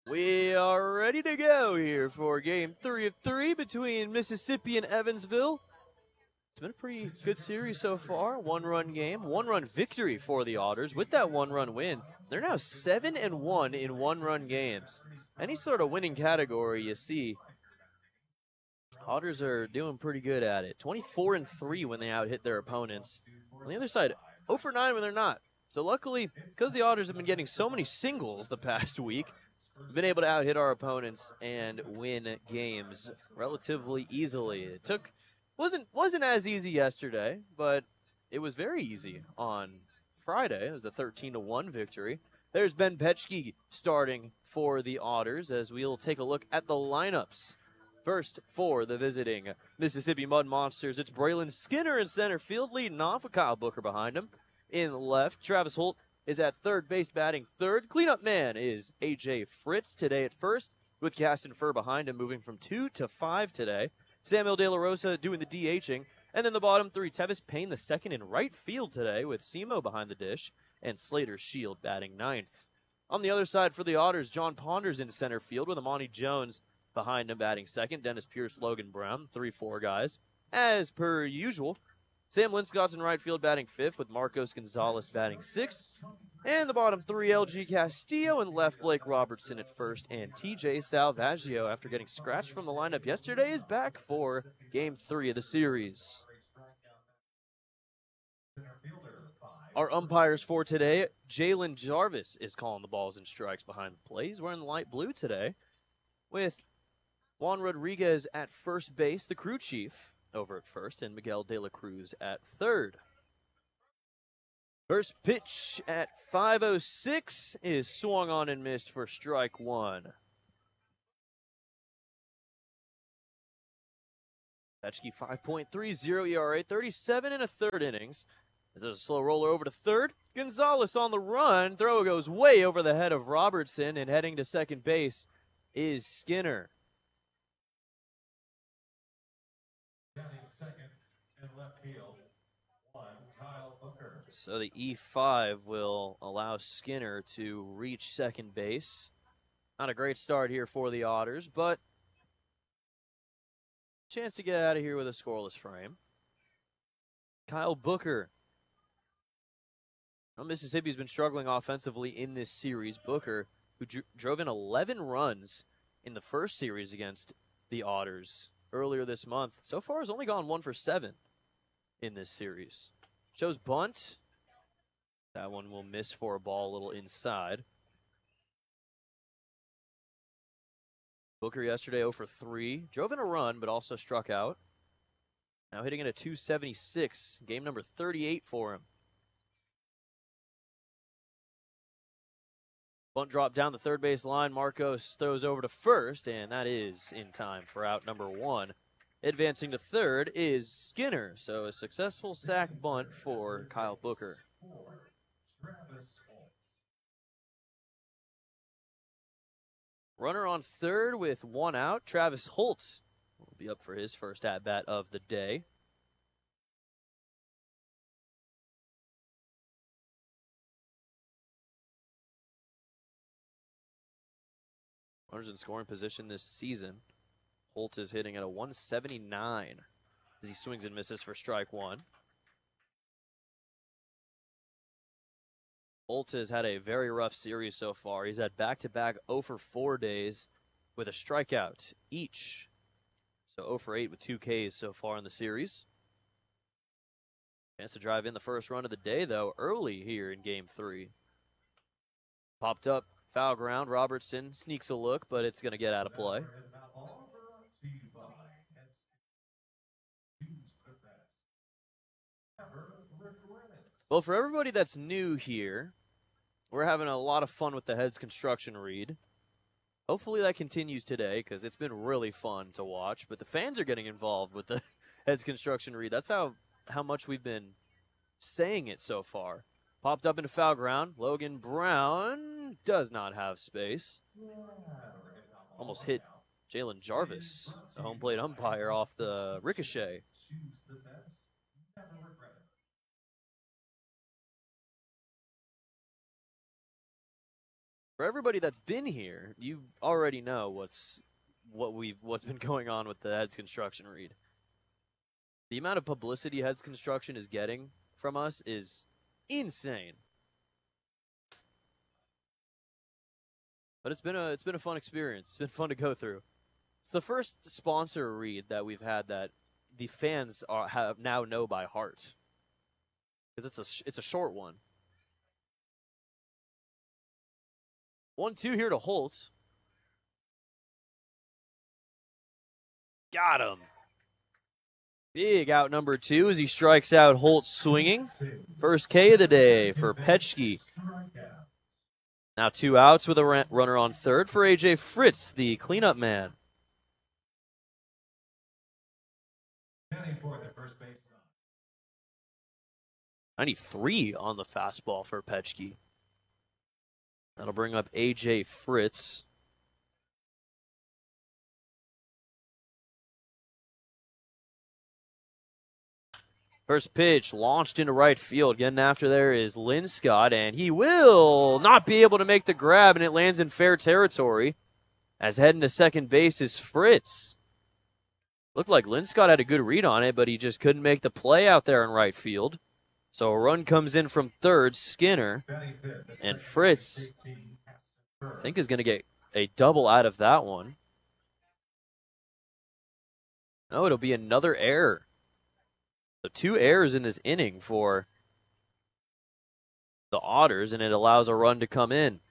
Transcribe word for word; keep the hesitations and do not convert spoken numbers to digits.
We are ready to go here for game three of three between Mississippi and Evansville. It's been a pretty good series so far. One-run game, one-run victory for the Otters. With that one-run win, they're now seven and one in one-run games. Any sort of winning category you see, Otters are doing pretty good at it. twenty-four and three when they out-hit their opponents. On the other side, zero for nine when they're not. So luckily, because the Otters have been getting so many singles the past week, we've been able to out-hit our opponents and win games relatively easily. It took wasn't wasn't as easy yesterday, but it was very easy on Friday. It was a thirteen to one victory. There's Ben Petchke starting for the Otters as we'll take a look at the lineups. First, for the visiting Mississippi Mud Monsters, it's Braylon Skinner in center field, leading off with Kyle Booker behind him. In left, Travis Holt is at third base batting third. Cleanup man is A J Fritz today at first, with Gaston Furr behind him, moving from two to five today. Samuel De La Rosa doing the DHing. And then the bottom three, Tevis Payne the second in right field today, with Simo behind the dish, and Slater Shield batting ninth. On the other side for the Otters, John Ponders in center field, with Amani Jones behind him batting second. Dennis Pierce, Logan Brown, three four guys. As per usual, Sam Linscott's in right field batting fifth, with Marcos Gonzalez batting sixth. And the bottom three, L G Castillo and left Blake Robertson at first, and T J Salvaggio, after getting scratched from the lineup yesterday, is back for game three of the series. Our umpires for today, Jalen Jarvis is calling the balls and strikes behind the plate. He's wearing the light blue today, with Juan Rodriguez at first base, the crew chief over at first, and Miguel De La Cruz at third. First pitch at five oh six is swung on and missed for strike one. Petchke five point three oh E R A, thirty-seven and a third innings. As there's a slow roller over to third. Gonzalez on the run. Throw goes way over the head of Robertson, and heading to second base is Skinner. Second and left field, one, Kyle Booker. So the E five will allow Skinner to reach second base. Not a great start here for the Otters, but chance to get out of here with a scoreless frame. Kyle Booker. Well, Mississippi's been struggling offensively in this series. Booker, who dro- drove in eleven runs in the first series against the Otters earlier this month, so far has only gone one for seven in this series. Shows bunt. That one will miss for a ball a little inside. Booker yesterday zero for three. Drove in a run, but also struck out. Now hitting at a two seventy-six. Game number thirty-eight for him. Bunt drop down the third base line. Marcos throws over to first, and that is in time for out number one. Advancing to third is Skinner, so a successful sac bunt for Kyle Booker. Runner on third with one out. Travis Holt will be up for his first at-bat of the day. Runners in scoring position this season. Holt is hitting at a one seventy-nine as he swings and misses for strike one. Holt has had a very rough series so far. He's had back-to-back zero for four days with a strikeout each. So zero for eight with two Ks so far in the series. Chance to drive in the first run of the day, though, early here in game three. Popped up, foul ground. Robertson sneaks a look, but it's going to get out of play. Well, for everybody that's new here, we're having a lot of fun with the Heads construction read. Hopefully that continues today, because it's been really fun to watch. But the fans are getting involved with the Heads construction read. That's how, how much we've been saying it so far. Popped up into foul ground. Logan Brown does not have space. Almost hit Jalen Jarvis, the home plate umpire, off the ricochet. For everybody that's been here, you already know what's what we've what's been going on with the Heads Construction read. The amount of publicity Heads Construction is getting from us is insane. But it's been a it's been a fun experience. It's been fun to go through. It's the first sponsor read that we've had that the fans are have now know by heart. Because it's a it's a short one. one two here to Holt. Got him. Big out number two as he strikes out Holt swinging. First K of the day for Petchke. Now two outs with a runner on third for A J Fritz, the cleanup man. ninety-three on the fastball for Petchke. That'll bring up A J Fritz. First pitch launched into right field. Getting after there is Linscott, and he will not be able to make the grab, and it lands in fair territory. As heading to second base is Fritz. Looked like Linscott had a good read on it, but he just couldn't make the play out there in right field. So a run comes in from third, Skinner, and Fritz, I think, is going to get a double out of that one. No, it'll be another error. So two errors in this inning for the Otters, and it allows a run to come in.